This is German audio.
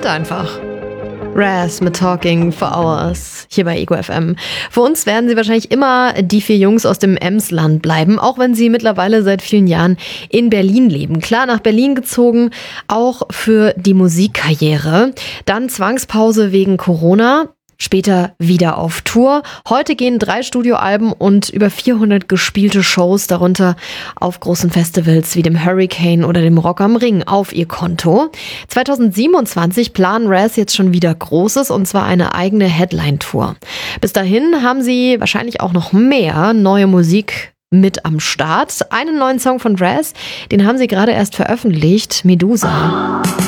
passiert einfach. Raz mit Talking for Hours hier bei Ego FM. Für uns werden sie wahrscheinlich immer die 4 Jungs aus dem Emsland bleiben, auch wenn sie mittlerweile seit vielen Jahren in Berlin leben. Klar, nach Berlin gezogen, auch für die Musikkarriere. Dann Zwangspause wegen Corona. Später wieder auf Tour. Heute gehen 3 Studioalben und über 400 gespielte Shows, darunter auf großen Festivals wie dem Hurricane oder dem Rock am Ring, auf ihr Konto. 2027 planen Raz jetzt schon wieder Großes, und zwar eine eigene Headline-Tour. Bis dahin haben sie wahrscheinlich auch noch mehr neue Musik mit am Start. Einen neuen Song von Raz, den haben sie gerade erst veröffentlicht, Medusa.